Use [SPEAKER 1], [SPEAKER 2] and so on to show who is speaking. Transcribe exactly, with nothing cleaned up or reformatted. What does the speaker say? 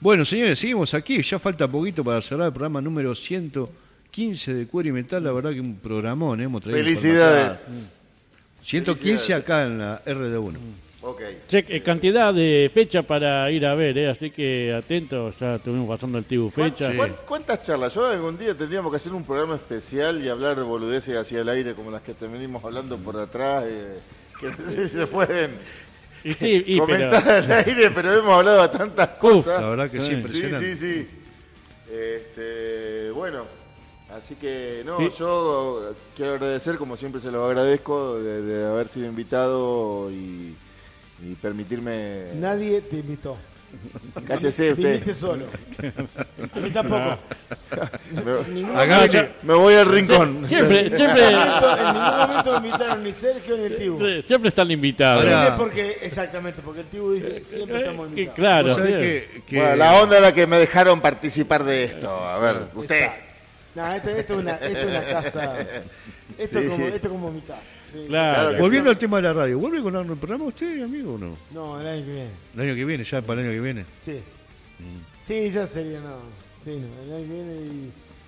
[SPEAKER 1] Bueno, señores, seguimos aquí. Ya falta poquito para cerrar el programa número ciento quince de Cuero y Metal. La verdad que un programón, ¿eh? Hemos traído
[SPEAKER 2] Felicidades.
[SPEAKER 1] ciento quince acá en la R D uno.
[SPEAKER 2] Okay.
[SPEAKER 3] Che, eh, cantidad de fecha para ir a ver, ¿eh? Así que atentos, ya estuvimos pasando el Tibu fecha.
[SPEAKER 2] ¿Cuántas, ¿Cuántas charlas? Yo algún día tendríamos que hacer un programa especial y hablar boludeces hacia el aire como las que te venimos hablando por atrás, eh, que no sé si se pueden
[SPEAKER 3] y sí, y
[SPEAKER 2] comentar
[SPEAKER 3] pero...
[SPEAKER 2] al aire, pero hemos hablado de tantas cosas.
[SPEAKER 1] Uf, la verdad que sí,
[SPEAKER 2] sí,
[SPEAKER 1] impresionante.
[SPEAKER 2] sí, sí. Este, bueno, así que no,
[SPEAKER 3] sí.
[SPEAKER 2] yo quiero agradecer, como siempre se los agradezco, de, de haber sido invitado y, y permitirme...
[SPEAKER 4] Nadie te invitó.
[SPEAKER 2] Cállese usted.
[SPEAKER 4] Viniste solo. A mí tampoco.
[SPEAKER 2] Me, acá me, me voy al rincón.
[SPEAKER 3] Siempre, siempre.
[SPEAKER 4] En ningún momento me invitaron ni Sergio ni el Tibu.
[SPEAKER 3] Siempre, siempre están invitados.
[SPEAKER 4] Ahora, porque, exactamente, porque el Tibu dice siempre estamos invitados.
[SPEAKER 3] Claro.
[SPEAKER 1] Que, que...
[SPEAKER 2] Bueno, la onda era que me dejaron participar de esto. A ver, usted.
[SPEAKER 4] Exacto. No, esto, esto, es una, esto es una casa. Esto,
[SPEAKER 2] Sí.
[SPEAKER 4] es como, esto es como mi casa. Sí.
[SPEAKER 3] Claro.
[SPEAKER 2] Claro
[SPEAKER 1] Volviendo
[SPEAKER 2] sí.
[SPEAKER 1] al tema de la radio, ¿vuelve con el programa usted, amigo, o no?
[SPEAKER 4] No, el año que viene.
[SPEAKER 1] El año que viene, ya para el año que viene.
[SPEAKER 4] Sí. Sí, ya sería, no. Sí, no, el año que viene y...